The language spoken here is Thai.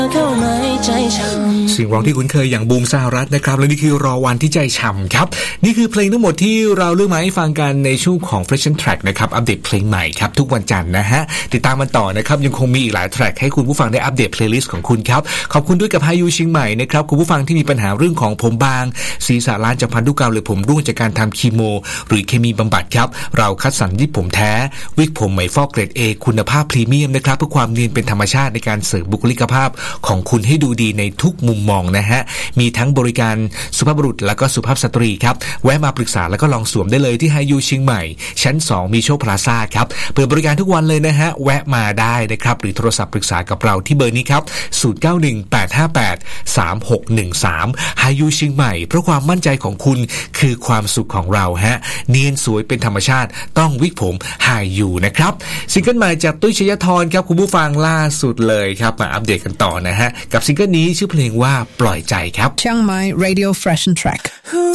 เสียงร้องที่คุ้นเคยอย่างบูมสหรัฐนะครับและนี่คือรอวันที่ใจฉ่ำครับนี่คือเพลงทั้งหมดที่เราเลือกมาให้ฟังกันในช่วงของ Fresh Track นะครับอัปเดตเพลงใหม่ครับทุกวันจันทร์นะฮะติดตามมันต่อนะครับยังคงมีอีกหลายแทร็กให้คุณผู้ฟังได้อัปเดตเพลย์ลิสต์ของคุณครับขอบคุณด้วยกับไฮยูเชียงใหม่นะครับคุณผู้ฟังที่มีปัญหาเรื่องของผมบางศีรษะล้านจากพันธุกรรมหรือผมร่วงจากการทำคีโมหรือเคมีบำบัดครับเราคัดสรรวิกผมแท้วิกผมไหมฟอกเกรด A คุณภาพพรีเมียมนะครับเพื่อความเนียนเป็นธรรมชาติในการเสริมบุคลิกภาพของคุณให้ดูดีในทุกมุมมองนะฮะมีทั้งบริการสุภาพบุรุษและก็สุภาพสตรีครับแวะมาปรึกษาแล้วก็ลองสวมได้เลยที่ไฮยูเชียงใหม่ชั้น2มีโชคพลาซ่าครับเปิดบริการทุกวันเลยนะฮะแวะมาได้นะครับหรือโทรศัพท์ปรึกษากับเราที่เบอร์นี้ครับ0918583613ไฮยูเชียงใหม่เพราะความมั่นใจของคุณคือความสุขของเราฮะเนียนสวยเป็นธรรมชาติต้องวิกผมไฮยูนะครับซิงเกิลใหม่จากตุ้ยชยธรครับคุณผู้ฟังล่าสุดเลยครับมาอัปเดตกันต่อนะฮะกับซิงเกิลนี้ชื่อเพลงว่าปล่อยใจครับ Chiang Mai Radio Fresh Track